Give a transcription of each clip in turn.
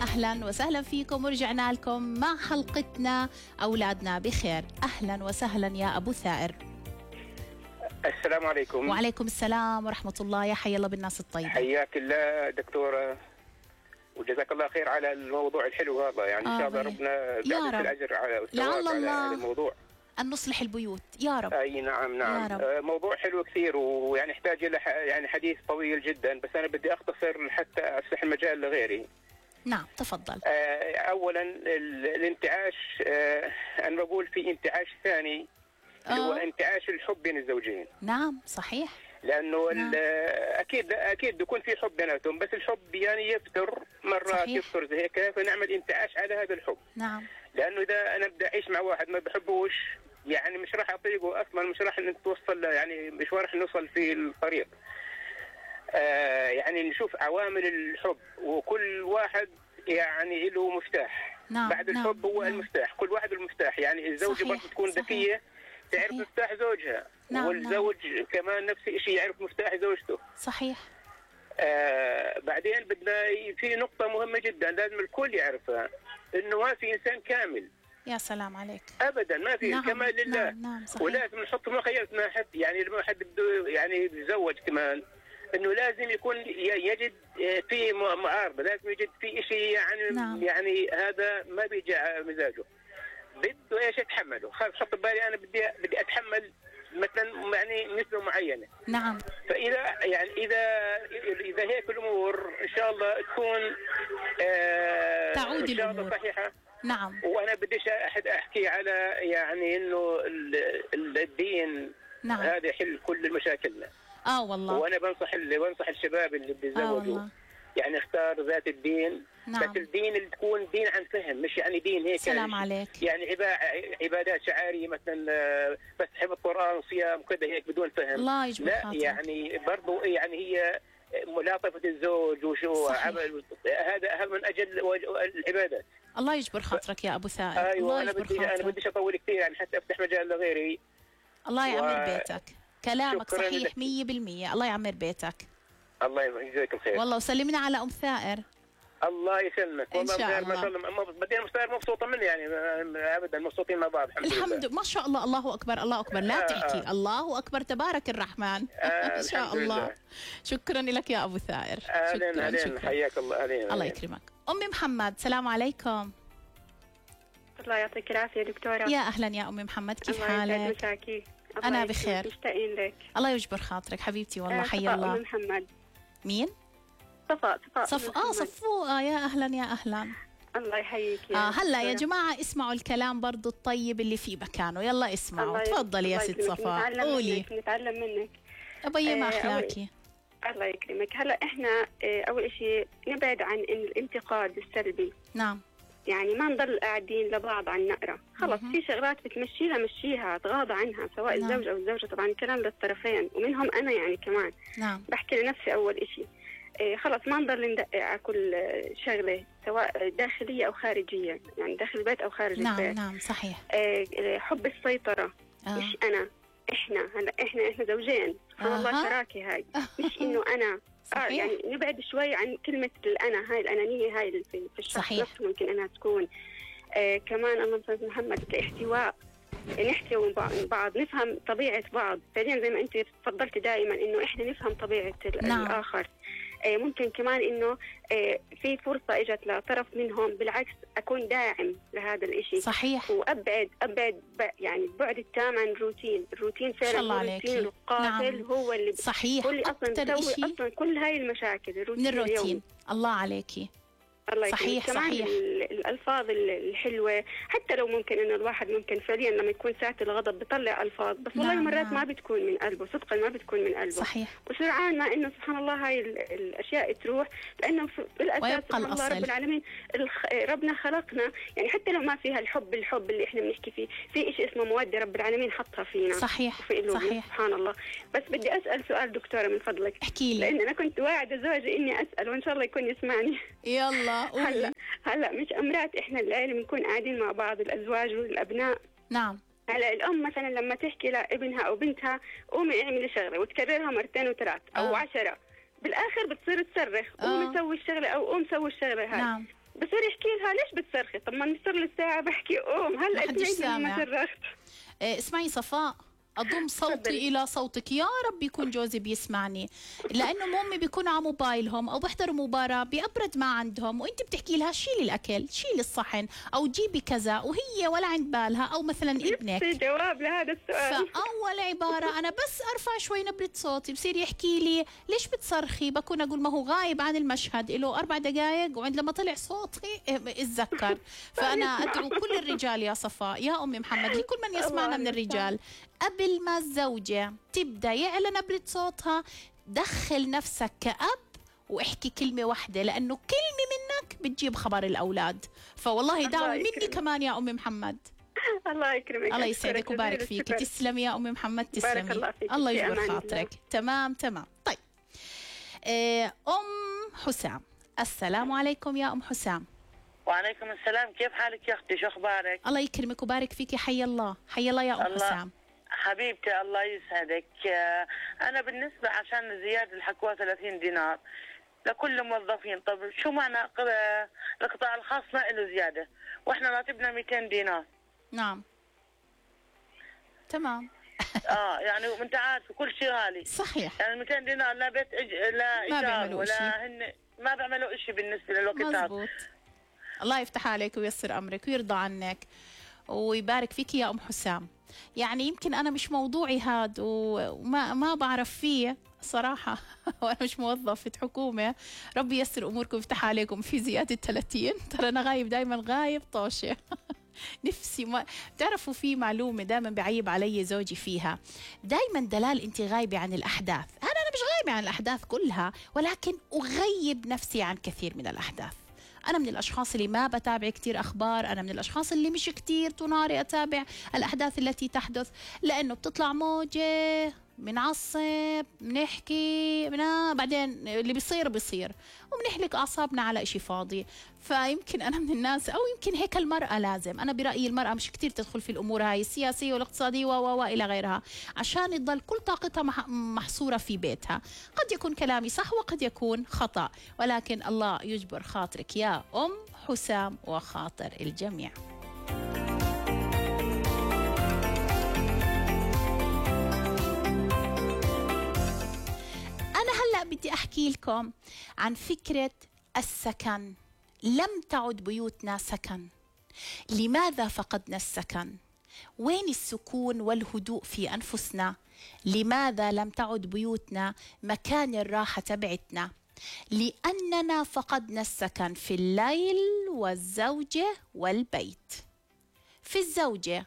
أهلا وسهلا فيكم، ورجعنا لكم مع حلقتنا أولادنا بخير. أهلا وسهلا يا أبو ثائر. السلام عليكم. وعليكم السلام ورحمة الله، يا حي الله بالناس الطيبة. حياك الله دكتورة، وجزاك الله خير على الموضوع الحلو هذا، يعني إن شاء الله ربنا يعطيك الأجر على الثواب على هذا الموضوع، أن نصلح البيوت يا رب. أي نعم نعم، موضوع حلو كثير، ويعني يحتاج إلى يعني حديث طويل جدا، بس أنا بدي أختصر حتى أفتح المجال لغيري. نعم تفضل. أولا الانتعاش، أنا بقول في انتعاش ثاني اللي هو انتعاش الحب بين الزوجين. نعم صحيح، لأنه نعم. أكيد يكون في حب بيناتهم، بس الحب يعني يفتر مرات، يفتر زي هيك، فنعمل انتعاش على هذا الحب. نعم. لأنه إذا أنا بدي أعيش مع واحد ما بحبوش، يعني مش راح أطيقه أصلا، مش راح نتوصل، يعني مش راح نوصل في الطريق. يعني نشوف عوامل الحب، وكل واحد يعني له مفتاح. نعم. بعد الحب هو المفتاح، كل واحد المفتاح، يعني الزوجة برضه تكون ذكية تعرف مفتاح زوجها. نعم. والزوج كمان نفس الشيء يعرف مفتاح زوجته. صحيح. بعدين بدنا في نقطة مهمة جدا لازم الكل يعرفها، إنه ما في إنسان كامل. يا سلام عليك. أبدا ما في. نعم. كمال لله. نعم. نعم صحيح. ولازم نحط مخيلتنا حد، يعني لما حد بده يعني يتزوج كمان، إنه لازم يكون يجد في معارضة، لازم يجد في شيء يعني. نعم. يعني هذا ما بيجي مزاجه، بده ايش يتحمله. خلاص حط بالي انا بدي اتحمل مثلا يعني نسبه معينه. نعم. فاذا يعني اذا هيك الامور ان شاء الله تكون تعود ان شاء الله الامور صحيحه. نعم. وانا بديش احكي على يعني انه الدين. نعم. هذا يحل كل مشاكلنا. والله. وانا بنصح الشباب اللي بيتزوجوا يعني اختار ذات الدين. نعم. بس الدين اللي تكون دين عن فهم، مش يعني دين هيك. سلام عليك. يعني عبادات شعارية مثلا، بس حفظ القرآن وصيام وكذا هيك بدون فهم. الله يجبر لا خاطرك. يعني برضو يعني هي ملاطفة الزوج وشو عمل، هذا أهم من أجل العبادات. الله يجبر خاطرك يا أبو ثائر. أيوة. أنا بديش أطول كثير يعني حتى أفتح مجال لغيري. الله يعمر بيتك. كلامك صحيح 100%. الله يعمر بيتك. الله يجزاك الخير. والله وسلمنا على أم ثائر. الله يسلمك. والله ما شاء الله بدينا مستعر مبسوطه مني، يعني ابدا مبسوطين مع بعض الحمد لله. ما شاء الله. الله اكبر الله اكبر. لا تحكي. الله اكبر تبارك الرحمن. ان شاء الله. شكرا لك يا ابو ثائر. شكرا. حياك الله. الله يكرمك. ام محمد السلام عليكم. الله يعطيك العافيه دكتوره. يا اهلا يا ام محمد، كيف حالك؟ انا بخير مشتاقين لك. الله يجبر خاطرك حبيبتي. والله حيا الله. ام محمد. مين؟ صفاء. صفوء. يا أهلا يا أهلا. الله يحييك. هلا يا جماعة اسمعوا الكلام برضو الطيب اللي في مكانه. يلا اسمعوا. تفضلي يا ست صفاء، قولي. نتعلم منك. أبي ما أخلاقي. الله يكرمك. هلا احنا أول شيء نبعد عن الانتقاد السلبي. نعم. يعني ما نضل قاعدين لبعض عن نقرة. خلص في شغلات بتمشيها مشيها، تغاضى عنها، سواء نعم. الزوج أو الزوجة. طبعا الكلام للطرفين ومنهم أنا يعني كمان. نعم. بحكي لنفسي أول شيء. خلص ما نضل ندقق على كل شغلة، سواء داخلية أو خارجية، يعني داخل البيت أو خارج البيت. نعم صحيح. حب السيطرة. مش أنا، إحنا. هلا إحنا زوجين، سبحان الله شراكة هاي. مش إنه أنا. يعني نبعد شوي عن كلمة الأنا، هاي الأنانية هاي في الشخص نفسه ممكن أنها تكون. كمان اللهم صل على محمد، الاحتواء. نحتوي بعض، نفهم طبيعة بعض. فعليا زي ما أنت تفضلت دائما إنه إحنا نفهم طبيعة الآخر. ممكن كمان إنه في فرصة إجت لطرف منهم بالعكس أكون داعم لهذا الإشي. صحيح. وأبعد يعني البعد التام عن الروتين فعلا. الروتين القاتل. نعم. هو اللي صحيح. هو اللي أصلا كل هاي المشاكل الروتين. الله عليكي. الله صحيح. كمان صحيح. الألفاظ الحلوة، حتى لو ممكن إنه الواحد ممكن فعليا لما يكون ساعة الغضب بيطلع ألفاظ، بس والله مرات ما بتكون من قلبه، صدقا ما بتكون من قلبه. صحيح. وسرعان ما إنه سبحان الله هاي الأشياء تروح، لأنه في الأساس سبحان الله رب العالمين ربنا خلقنا، يعني حتى لو ما فيها الحب اللي إحنا بنحكي فيه، في إشي اسمه مودة رب العالمين حطها فينا. صحيح. صحيح. سبحان الله. بس بدي أسأل سؤال دكتورة من فضلك. احكي لي. لأن أنا كنت واعدة زوجي إني أسأل، وإن شاء الله يكون يسمعني. يلا قولي. هلا مش أمرات إحنا العائلة بنكون قاعدين مع بعض، الأزواج والأبناء. نعم. هلا الأم مثلا لما تحكي لابنها أو بنتها قومي اعملي شغلة وتكررها مرتين وثلاث أو 10، بالآخر بتصير تصرخ قومي سوي الشغلة أو قوم سوي الشغلة هاي. نعم. بصير يحكي لها ليش بتصرخي؟ طب ما صار لي ساعة بحكي هلا محدش ما صرخت. اسمعي صفاء، أضم صوتي إلى صوتك، يا رب يكون جوزي بيسمعني، لأنه أمي بيكونوا على موبايلهم أو بيحضروا مباراة بأبرد ما عندهم، وأنت بتحكي لها شيلي الأكل، شيلي الصحن، أو جيبي كذا، وهي ولا عند بالها، أو مثلا ابنك. جواب لهذا السؤال. فأول عبارة أنا بس أرفع شوي نبرة صوتي بصير يحكي لي ليش بتصرخي؟ بكون أقول ما هو غايب عن المشهد له 4 دقائق، وعند لما طلع صوتي اتذكر. فأنا أدعو كل الرجال يا صفاء، يا أم محمد، لكل من يسمعنا من الرجال، قبل ما الزوجة تبدأ يعلى نبرة صوتها دخل نفسك كأب واحكي كلمة واحدة، لأنه كلمة منك بتجيب خبر الأولاد. فوالله دعوة مني كمان يا أم محمد. الله يكرمك، الله يسعدك وبارك فيك. تسلمي يا أم محمد، تسلمي. بارك الله فيك. الله يجبر خاطرك. تمام. طيب أم حسام، السلام عليكم يا أم حسام. وعليكم السلام، كيف حالك يا أختي؟ شو أخبارك؟ الله يكرمك وبارك فيك، حي الله يا أم حسام. حبيبتي الله يسعدك. أنا بالنسبة عشان زيادة الحكوى 30 دينار لكل موظفين. طب شو معنى القطاع الخاص ما له زيادة وإحنا راتبنا 200 دينار؟ نعم تمام. يعني وانت عارف كل شيء غالي. صحيح. يعني 200 دينار لا بيت لا إيجار ولا هن ما بيعملوا شيء بالنسبة للوقت هذا. مزبوط. الله يفتح عليك وييسر أمرك ويرضى عنك ويبارك فيك يا أم حسام. يعني يمكن أنا مش موضوعي هاد وما بعرف فيه صراحة وأنا مش موظفة حكومة. ربي ييسر أموركم ويفتح عليكم في زيادة 30. ترى أنا غايب دايما، غايب طاشة. نفسي ما بتعرفوا في معلومة دائما بعيب علي زوجي فيها، دائما دلال أنت غايبة عن الأحداث. أنا مش غايبة عن الأحداث كلها، ولكن أغيب نفسي عن كثير من الأحداث. أنا من الأشخاص اللي ما بتابع كتير أخبار، أنا من الأشخاص اللي مش كتير طناري أتابع الأحداث التي تحدث، لأنه بتطلع موجة بنعصب بنحكي بعدين اللي بيصير وبنحلق أعصابنا على إشي فاضي. فيمكن أنا من الناس، أو يمكن هيك المرأة لازم، أنا برأيي المرأة مش كتير تدخل في الأمور هاي السياسية والاقتصادية وإلى غيرها، عشان تضل كل طاقتها محصورة في بيتها. قد يكون كلامي صح وقد يكون خطأ، ولكن الله يجبر خاطرك يا أم حسام وخاطر الجميع. هلأ بدي أحكي لكم عن فكرة السكن. لم تعد بيوتنا سكن. لماذا فقدنا السكن؟ وين السكون والهدوء في أنفسنا؟ لماذا لم تعد بيوتنا مكان الراحة تبعتنا؟ لأننا فقدنا السكن في الليل والزوجة والبيت. في الزوجة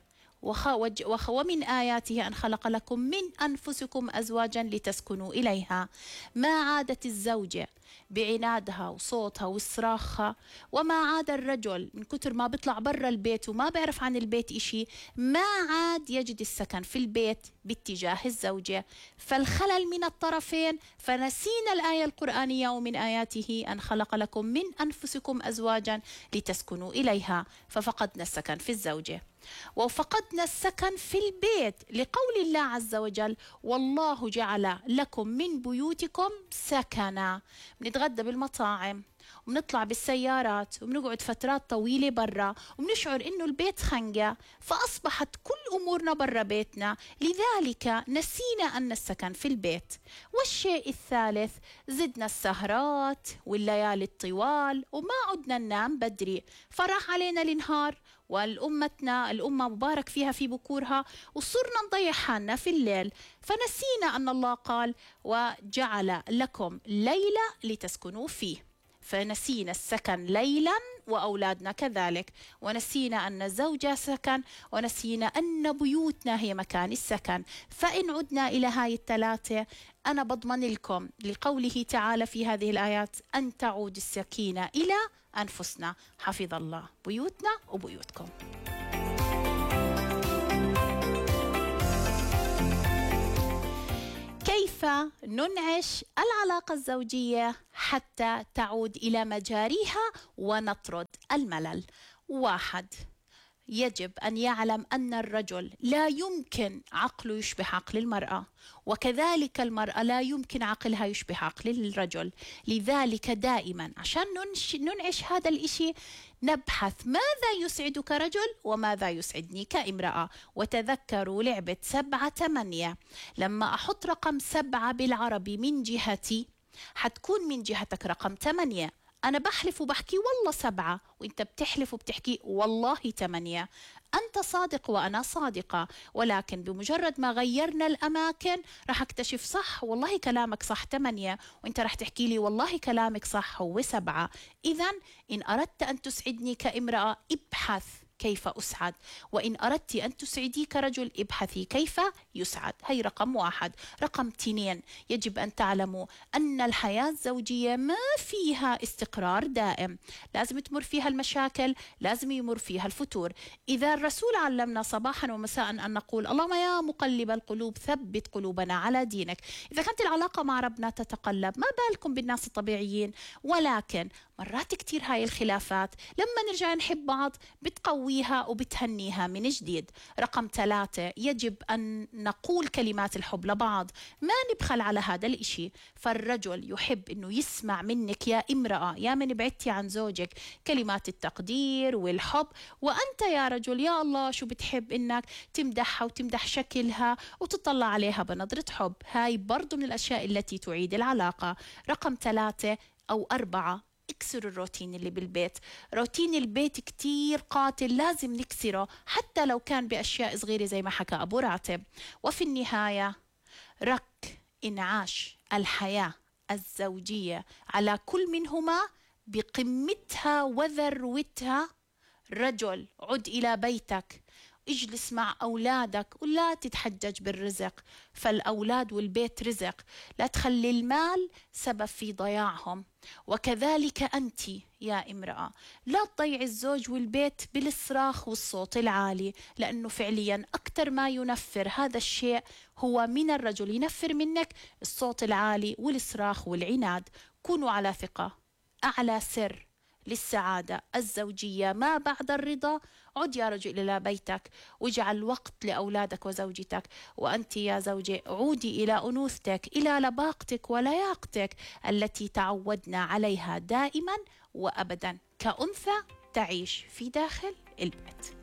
ومن آياته أن خلق لكم من أنفسكم أزواجا لتسكنوا إليها. ما عادت الزوجة بعنادها وصوتها وصراخها، وما عاد الرجل من كتر ما بيطلع برا البيت وما بيعرف عن البيت إشي، ما عاد يجد السكن في البيت باتجاه الزوجة. فالخلل من الطرفين، فنسينا الآية القرآنية ومن آياته أن خلق لكم من أنفسكم أزواجا لتسكنوا إليها، ففقدنا السكن في الزوجة. وفقدنا السكن في البيت لقول الله عز وجل: والله جعل لكم من بيوتكم سكنا. بنتغدى بالمطاعم وبنطلع بالسيارات وبنقعد فترات طويلة برا وبنشعر إنه البيت خنقة، فأصبحت كل أمورنا برا بيتنا، لذلك نسينا أن السكن في البيت. والشيء الثالث، زدنا السهرات والليالي الطوال وما عدنا ننام بدري، فراح علينا النهار الأمة مبارك فيها في بكورها، وصرنا نضيع حالنا في الليل، فنسينا أن الله قال: وجعل لكم ليلة لتسكنوا فيه. فنسينا السكن ليلا، وأولادنا كذلك، ونسينا أن الزوجة سكن، ونسينا أن بيوتنا هي مكان السكن. فإن عدنا إلى هاي الثلاثة، أنا بضمن لكم لقوله تعالى في هذه الآيات أن تعود السكينة إلى أنفسنا. حفظ الله بيوتنا وبيوتكم. كيف ننعش العلاقة الزوجية حتى تعود إلى مجاريها ونطرد الملل؟ 1. يجب أن يعلم أن الرجل لا يمكن عقله يشبه عقل المرأة، وكذلك المرأة لا يمكن عقلها يشبه عقل الرجل. لذلك دائما عشان ننعش هذا الإشي نبحث ماذا يسعدك رجل وماذا يسعدني كامرأة. وتذكروا لعبة 7-8، لما أحط رقم 7 بالعربي من جهتي حتكون من جهتك رقم 8. أنا بحلف وبحكي والله 7 وإنت بتحلف وبتحكي والله 8. أنت صادق وأنا صادقة، ولكن بمجرد ما غيرنا الأماكن رح أكتشف صح والله كلامك صح 8، وإنت رح تحكي لي والله كلامك صح هو 7. إذن إن أردت أن تسعدني كامرأة ابحث كيف أسعد، وإن أردت أن تسعدي كرجل ابحثي كيف يسعد. هي رقم 1. رقم 2، يجب أن تعلموا أن الحياة الزوجية ما فيها استقرار دائم، لازم تمر فيها المشاكل، لازم يمر فيها الفتور. إذا الرسول علمنا صباحا ومساء أن نقول اللهم يا مقلب القلوب ثبت قلوبنا على دينك، إذا كانت العلاقة مع ربنا تتقلب ما بالكم بالناس الطبيعيين. ولكن مرات كتير هاي الخلافات لما نرجع نحب بعض بتقويها وبتهنيها من جديد. رقم 3، يجب أن نقول كلمات الحب لبعض، ما نبخل على هذا الإشي. فالرجل يحب أنه يسمع منك يا امرأة يا من بعدتي عن زوجك كلمات التقدير والحب، وأنت يا رجل يا الله شو بتحب أنك تمدحها وتمدح شكلها وتطلع عليها بنظرة حب. هاي برضو من الأشياء التي تعيد العلاقة. رقم 3 أو 4، اكسروا الروتين اللي بالبيت. روتين البيت كتير قاتل، لازم نكسره حتى لو كان بأشياء صغيرة زي ما حكى أبو راتب. وفي النهاية إنعاش الحياة الزوجية على كل منهما بقمتها وذروتها. رجل عد إلى بيتك، اجلس مع أولادك ولا تتحجج بالرزق، فالأولاد والبيت رزق، لا تخلي المال سبب في ضياعهم. وكذلك أنت يا امرأة لا تضيع الزوج والبيت بالصراخ والصوت العالي، لأنه فعليا أكثر ما ينفر هذا الشيء هو من الرجل، ينفر منك الصوت العالي والصراخ والعناد. كونوا على ثقة، أعلى سر للسعادة الزوجية ما بعد الرضا. عد يا رجل إلى بيتك واجعل وقت لأولادك وزوجتك، وأنت يا زوجي عودي إلى أنوثتك، إلى لباقتك ولياقتك التي تعودنا عليها دائما وأبدا كأنثى تعيش في داخل البيت.